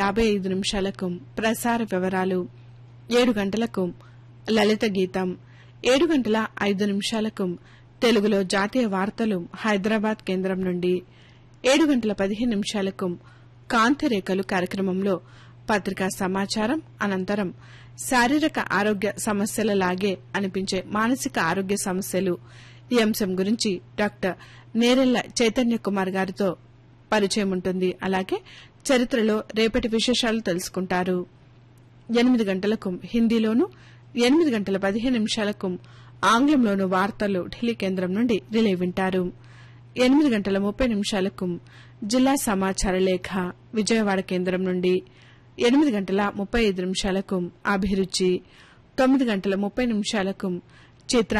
7:55 ప్రసార వివరాలు, 7 గంటలకు లలిత గీతం, 7:05 తెలుగులో జాతీయ వార్తలు హైదరాబాద్ కేంద్రం నుండి, 7:15 కాంతిరేఖలు కార్యక్రమంలో పత్రికా సమాచారం, అనంతరం శారీరక ఆరోగ్య సమస్యలలాగే అనిపించే మానసిక ఆరోగ్య సమస్యలు ఈ అంశం గురించి డాక్టర్ నేరెళ్ల చైతన్య కుమార్ గారితో పరిచయం ఉంటుంది. అలాగే చరిత్రలో రేపటి విశేషాలు తెలుసుకుంటారు. 8 గంటలకు హిందీలోను, 8:15 ఆంగ్లంలోను వార్తలు ఢిల్లీ కేంద్రం నుండి రిలే వింటారు. 8:30 జిల్లా సమాచార లేఖ విజయవాడ కేంద్రం నుండి, 8:35 అభిరుచి, 9:30 చిత్ర